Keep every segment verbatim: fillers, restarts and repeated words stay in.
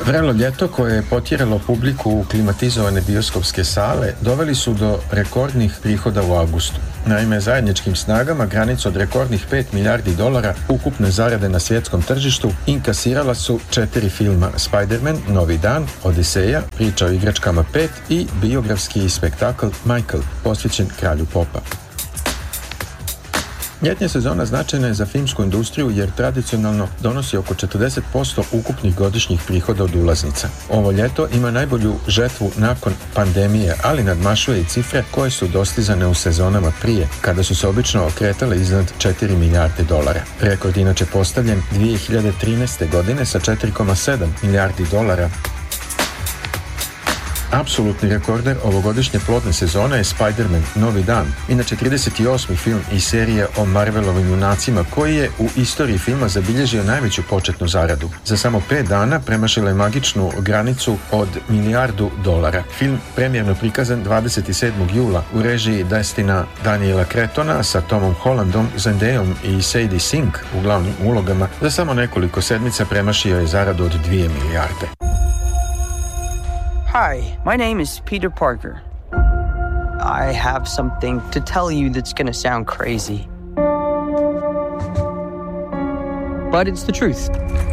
Vrelo ljeto koje je potjeralo publiku u klimatizovane bioskopske sale doveli su do rekordnih prihoda u avgustu. Naime, zajedničkim snagama granicu od rekordnih pet milijardi dolara ukupne zarade na svjetskom tržištu inkasirala su četiri filma: Spider-Man, Novi dan, Odiseja, Priča o igračkama pet i biografski spektakl Michael, posvećen kralju popa. Ljetnja sezona značajna je za filmsku industriju jer tradicionalno donosi oko četrdeset posto ukupnih godišnjih prihoda od ulaznica. Ovo ljeto ima najbolju žetvu nakon pandemije, ali nadmašuje i cifre koje su dostizane u sezonama prije, kada su se obično okretale iznad četiri milijarde dolara. Rekord inače postavljen dvije hiljade trinaeste. godine sa četiri zarez sedam milijardi dolara. Apsolutni rekorder ovogodišnje plodne sezone je Spider-Man, Novi dan, inače trideset osmi film iz serije o Marvelovim junacima koji je u istoriji filma zabilježio najveću početnu zaradu. Za samo pet dana premašila je magičnu granicu od milijardu dolara. Film premijerno prikazan dvadeset sedmog jula u režiji Destina Daniela Cretona sa Tomom Hollandom, Zendayom i Sadie Sink u glavnim ulogama za samo nekoliko sedmica premašio je zaradu od dvije milijarde. Hi, my name is Peter Parker. I have something to tell you that's gonna sound crazy. But it's the truth.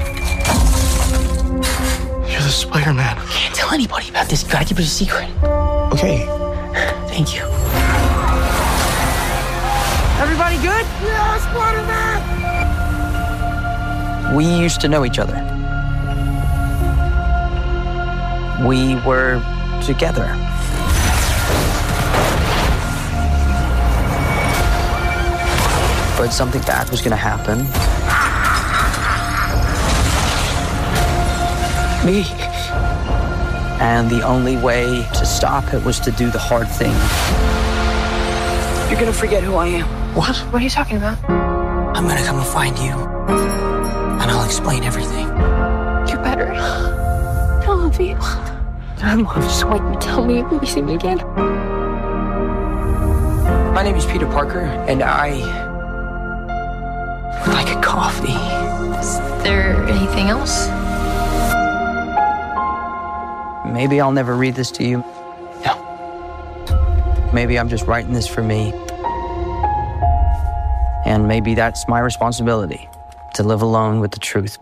You're the Spider-Man. I can't tell anybody about this. Gotta keep it a secret. Okay. Thank you. Everybody good? Yeah, Spider-Man! We used to know each other. We were together. But something bad was gonna happen. Me. And the only way to stop it was to do the hard thing. You're gonna forget who I am. What? What are you talking about? I'm gonna come and find you. And I'll explain everything. You better. I love you. I love you. Just wait and tell me when you see me again. My name is Peter Parker, and I would like a coffee. Is there anything else? Maybe I'll never read this to you. No. Maybe I'm just writing this for me. And maybe that's my responsibility, to live alone with the truth.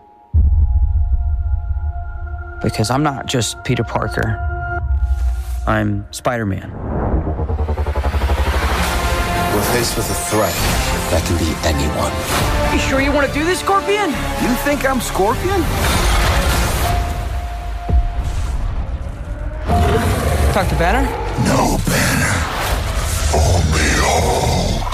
Because I'm not just Peter Parker. I'm Spider-Man. We're faced with a threat that can be anyone. You sure you want to do this, Scorpion? You think I'm Scorpion? Talk to Banner? No Banner. Only Hulk.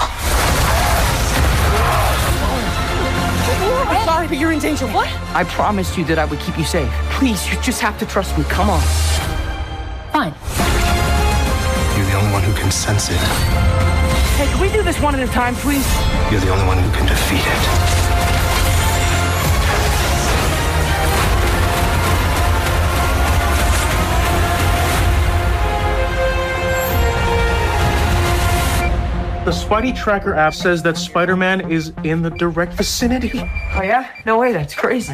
I'm sorry, but you're in danger. What? I promised you that I would keep you safe. Please, you just have to trust me. Come on. Fine. You're the only one who can sense it. Hey, can we do this one at a time, please? You're the only one who can defeat it. The Spidey Tracker app says that Spider-Man is in the direct vicinity. Oh, yeah? No way, that's crazy.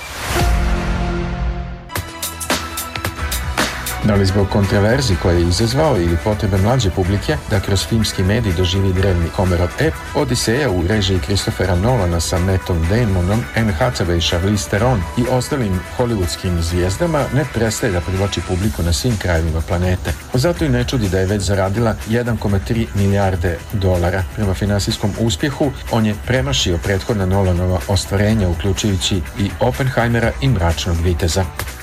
Da li zbog kontroverzi koje je izazvao ili potrebe mlađe publike da kroz filmski medij doživi drevni Homerov ep, Odiseja u režiji Christophera Nolana sa Mattom Damonom, Anne Hathaway, Charlize Theron i ostalim hollywoodskim zvijezdama ne prestaje da privlači publiku na svim krajevima planete. Zato i ne čudi da je već zaradila jedan zarez tri milijarde dolara. Prema finansijskom uspjehu, on je premašio prethodna Nolanova ostvarenja, uključujući i Oppenheimera i Mračnog viteza.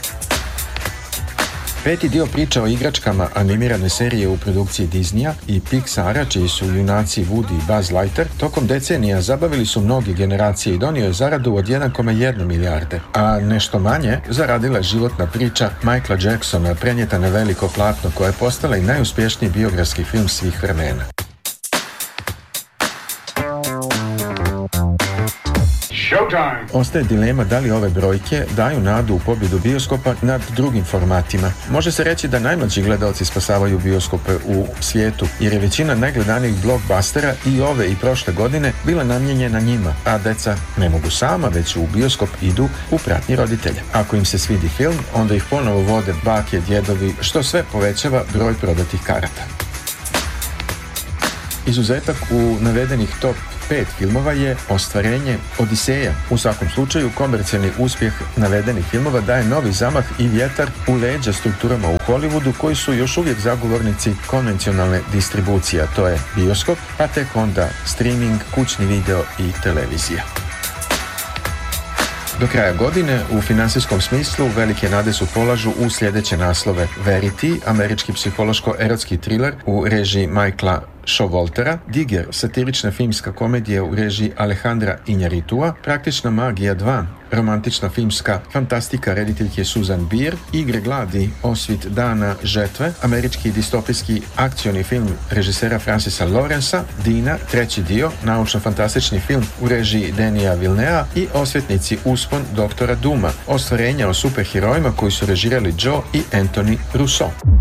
Peti dio priča o igračkama animirane serije u produkciji Disneya i Pixara, čiji su junaci Woody i Buzz Lightyear, tokom decenija zabavili su mnoge generacije i donio je zaradu od jedan zarez jedna milijarde, a nešto manje zaradila je životna priča Michaela Jacksona prenijeta na veliko platno, koja je postala i najuspješniji biografski film svih vremena. Showtime! Ostaje dilema da li ove brojke daju nadu u pobjedu bioskopa nad drugim formatima. Može se reći da najmlađi gledalci spasavaju bioskope u svijetu, jer je većina najgledanijih blockbustera i ove i prošle godine bila namijenjena njima, a deca ne mogu sama, već u bioskop idu u pratnji roditelja. Ako im se svidi film, onda ih ponovo vode bake, djedovi, što sve povećava broj prodatih karata. Izuzetak u navedenih top pet filmova je Ostvarenje Odiseja. U svakom slučaju, komercijalni uspjeh navedenih filmova daje novi zamah i vjetar u leđa strukturama u Hollywoodu koji su još uvijek zagovornici konvencionalne distribucije, a to je bioskop, a tek onda streaming, kućni video i televizija. Do kraja godine, u financijskom smislu, velike nade su polažu u sljedeće naslove: Verity, američki psihološko-erotski thriller u režiji Michaela Showaltera, Digger, satirična filmska komedija u režiji Alejandra Iñárritua, Praktična magija dva, romantična filmska fantastika rediteljke Susan Bier, Igre gladi, Osvit dana žetve, američki distopijski akcioni film režisera Francisa Lawrencea, Dina, treći dio, naučno-fantastični film u režiji Denija Villenea i Osvetnici uspon doktora Duma, ostvarenja o superherojima koji su režirali Joe i Anthony Russo.